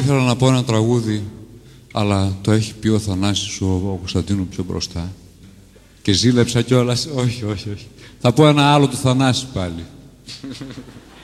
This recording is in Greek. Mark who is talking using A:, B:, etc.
A: ήθελα να πω ένα τραγούδι, αλλά το έχει πει ο Θανάσης ο Κωνσταντίνου πιο μπροστά. Και ζήλεψα κιόλας. Όχι. Θα πω ένα άλλο του Θανάση πάλι.